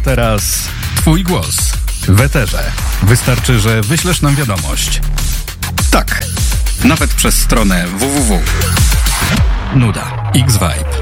teraz twój głos w eterze. Wystarczy, że wyślesz nam wiadomość. Tak, nawet przez stronę www. Nuda X-Vibe.